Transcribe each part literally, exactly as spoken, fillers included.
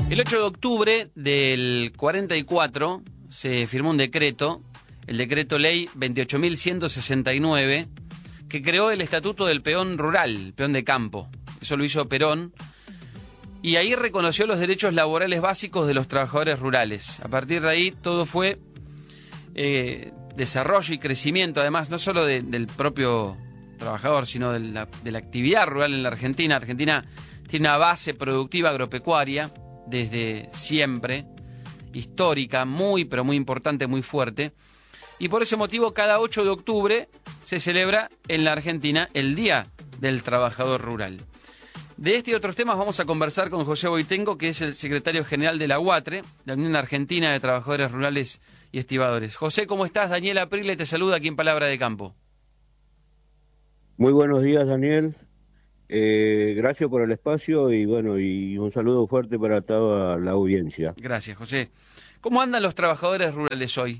El ocho de octubre del cuarenta y cuatro se firmó un decreto, el decreto ley veintiocho mil ciento sesenta y nueve, que creó el estatuto del peón rural, el peón de campo. Eso lo hizo Perón, y ahí reconoció los derechos laborales básicos de los trabajadores rurales. A partir de ahí todo fue eh, desarrollo y crecimiento, además, no solo de, del propio trabajador, sino de la, de la actividad rural en la Argentina. Argentina tiene una base productiva agropecuaria desde siempre, histórica, muy, pero muy importante, muy fuerte. Y por ese motivo, cada ocho de octubre se celebra en la Argentina el Día del Trabajador Rural. De este y otros temas vamos a conversar con José Boitengo, que es el secretario general de la UATRE, la Unión Argentina de Trabajadores Rurales y Estibadores. José, ¿cómo estás? Daniel Aprile te saluda aquí en Palabra de Campo. Muy buenos días, Daniel. Eh, gracias por el espacio y bueno, y un saludo fuerte para toda la audiencia. Gracias, José. ¿Cómo andan los trabajadores rurales hoy?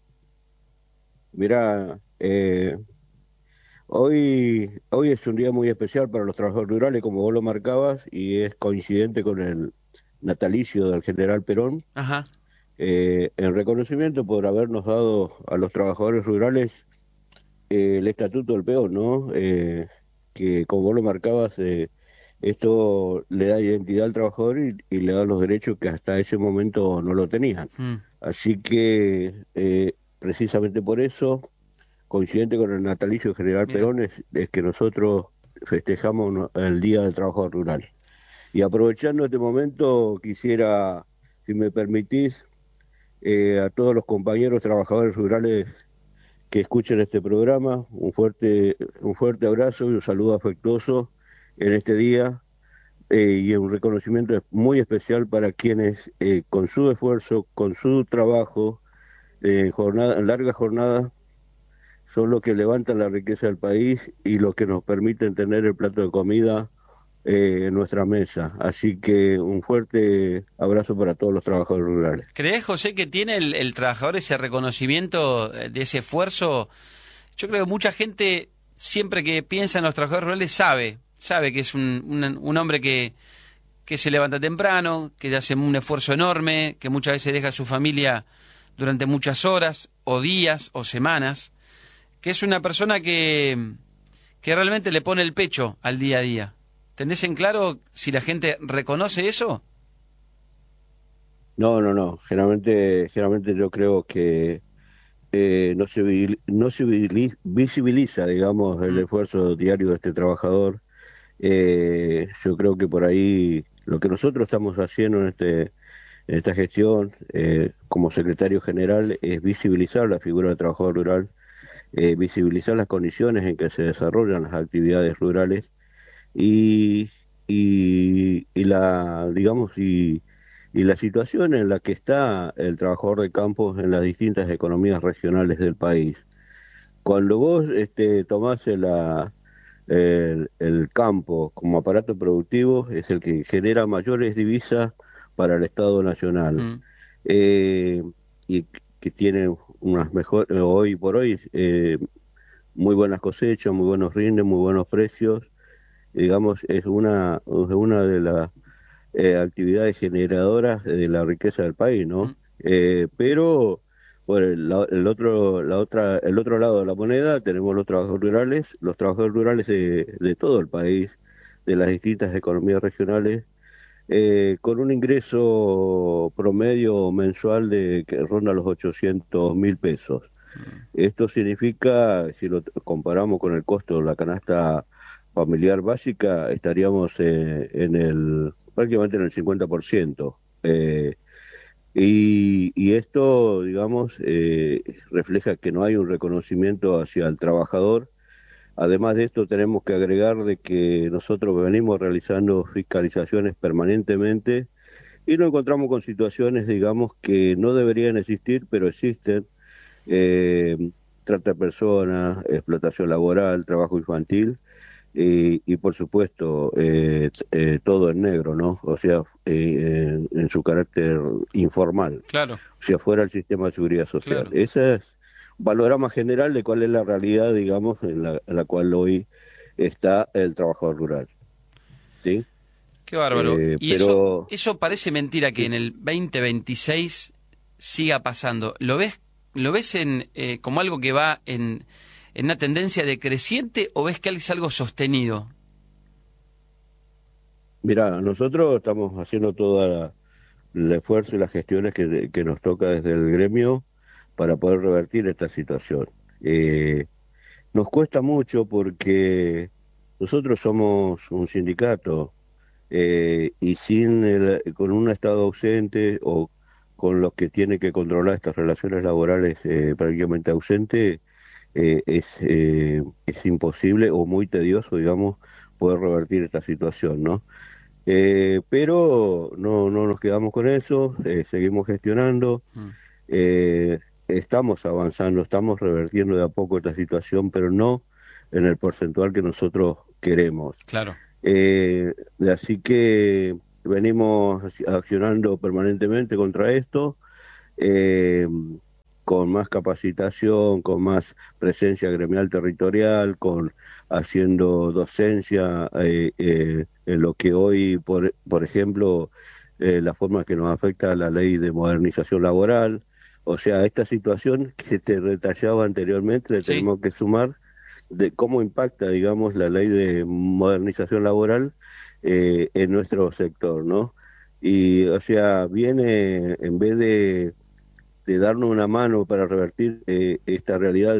Mirá, eh, hoy, hoy es un día muy especial para los trabajadores rurales, como vos lo marcabas, y es coincidente con el natalicio del general Perón, Ajá. eh, en reconocimiento por habernos dado a los trabajadores rurales eh, el estatuto del peón, ¿no? Eh, que como vos lo marcabas, eh, esto le da identidad al trabajador y, y le da los derechos que hasta ese momento no lo tenían. Mm. Así que eh, precisamente por eso, coincidente con el natalicio General Bien. Perón, es, es que nosotros festejamos no- el Día del Trabajador Rural. Y aprovechando este momento, quisiera, si me permitís, eh, a todos los compañeros trabajadores rurales que escuchen este programa, un fuerte, un fuerte abrazo y un saludo afectuoso en este día, eh, y un reconocimiento muy especial para quienes eh, con su esfuerzo, con su trabajo, eh, jornada, larga jornada, son los que levantan la riqueza del país y los que nos permiten tener el plato de comida eh, en nuestra mesa. Así que un fuerte abrazo para todos los trabajadores rurales. ¿Creés, José, que tiene el, el trabajador ese reconocimiento eh, de ese esfuerzo? Yo creo que mucha gente, siempre que piensa en los trabajadores rurales, sabe, sabe que es un, un, un hombre que, que se levanta temprano, que hace un esfuerzo enorme, que muchas veces deja a su familia durante muchas horas, o días, o semanas, que es una persona que, que realmente le pone el pecho al día a día. ¿Tenés en claro si la gente reconoce eso? No, no, no. Generalmente, generalmente yo creo que eh, no se, vi- no se vili- visibiliza, digamos, el Mm. esfuerzo diario de este trabajador. Eh, yo creo que por ahí lo que nosotros estamos haciendo en, este, en esta gestión eh, como secretario general es visibilizar la figura del trabajador rural, eh, visibilizar las condiciones en que se desarrollan las actividades rurales y, y, y la, digamos, y, y la situación en la que está el trabajador de campo en las distintas economías regionales del país. Cuando vos este, tomás la, el, el campo como aparato productivo, es el que genera mayores divisas para el Estado Nacional, Mm. eh, y que tiene unas mejores, hoy por hoy, eh, muy buenas cosechas, muy buenos rindes, muy buenos precios. Digamos, es una, es una de las eh, actividades generadoras de la riqueza del país, Mm. ¿no? Eh, pero por el, la- el otro, la otra, el otro lado de la moneda tenemos los trabajadores rurales, los trabajadores rurales de, de todo el país, de las distintas economías regionales, eh, con un ingreso promedio mensual de que ronda los ochocientos mil pesos. Mm. Esto significa, si lo t- comparamos con el costo de la canasta familiar básica, estaríamos eh, en el prácticamente en el cincuenta por ciento. Eh, y, y esto, digamos, eh, refleja que no hay un reconocimiento hacia el trabajador. Además de esto, tenemos que agregar de que nosotros venimos realizando fiscalizaciones permanentemente y nos encontramos con situaciones, digamos, que no deberían existir, pero existen, eh, trata de personas, explotación laboral, trabajo infantil y, y por supuesto eh, t- eh, todo en negro, ¿no? O sea, eh, en, en su carácter informal, Claro, o sea, fuera del sistema de seguridad social. claro. Ese es un panorama general de cuál es la realidad, digamos, en la, en la cual hoy está el trabajador rural, ¿sí? Qué bárbaro. Eh, y pero eso, eso parece mentira que en el veinte veintiséis siga pasando. ¿Lo ves, lo ves en eh, como algo que va en, en una tendencia decreciente o ves que es algo sostenido? mira, nosotros estamos haciendo todo la- el esfuerzo y las gestiones que, que nos toca desde el gremio para poder revertir esta situación. Eh, nos cuesta mucho porque nosotros somos un sindicato, eh, y sin el, con un Estado ausente o con los que tiene que controlar estas relaciones laborales eh, prácticamente ausente, eh, es, eh, es imposible o muy tedioso, digamos, poder revertir esta situación, ¿no? Eh, pero no, no nos quedamos con eso, eh, seguimos gestionando, Mm, eh, estamos avanzando, estamos revertiendo de a poco esta situación, pero no en el porcentual que nosotros queremos. claro. Eh, así que venimos accionando permanentemente contra esto, eh, con más capacitación, con más presencia gremial territorial, con haciendo docencia eh, eh, en lo que hoy, por, por ejemplo, eh, la forma que nos afecta la ley de modernización laboral. O sea, esta situación que te detallaba anteriormente, le Sí. tenemos que sumar de cómo impacta, digamos, la ley de modernización laboral eh, en nuestro sector, ¿no? Y, o sea, viene, en vez de, de darnos una mano para revertir eh, esta realidad